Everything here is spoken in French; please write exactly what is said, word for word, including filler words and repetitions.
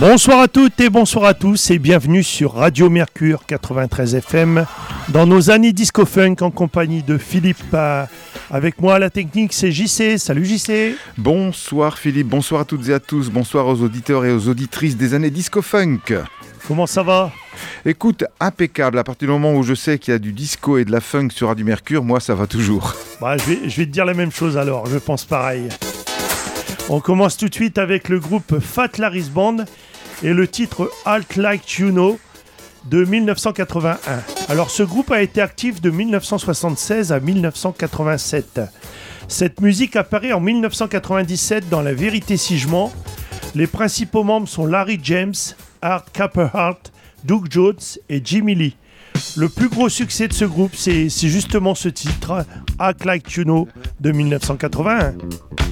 Bonsoir à toutes et bonsoir à tous et bienvenue sur Radio Mercure quatre-vingt-treize F M dans nos années disco funk en compagnie de Philippe. Avec moi à la technique c'est J C. Salut J C. Bonsoir Philippe, bonsoir à toutes et à tous, bonsoir aux auditeurs et aux auditrices des années disco funk. Comment ça va ? Écoute, impeccable, à partir du moment où je sais qu'il y a du disco et de la funk sur Radio Mercure, moi ça va toujours. Bah, je, vais, je vais te dire la même chose alors, je pense pareil. On commence tout de suite avec le groupe Fat Larry's Band et le titre Alt Like You Know de dix-neuf cent quatre-vingt-un. Alors ce groupe a été actif de dix-neuf cent soixante-seize à dix-neuf cent quatre-vingt-sept. Cette musique apparaît en dix-neuf cent quatre-vingt-dix-sept dans La Vérité si je mens. Les principaux membres sont Larry James, Art Capperhart, Doug Jones et Jimmy Lee. Le plus gros succès de ce groupe, c'est, c'est justement ce titre, Act Like You Know de dix-neuf cent quatre-vingt-un.